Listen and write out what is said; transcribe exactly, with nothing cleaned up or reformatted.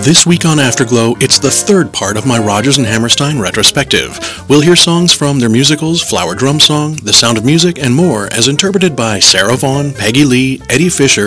This week on Afterglow, it's the third part of my Rodgers and Hammerstein retrospective. We'll hear songs from their musicals Flower Drum Song, The Sound of Music, and more as interpreted by Sarah Vaughan, Peggy Lee, Eddie Fisher,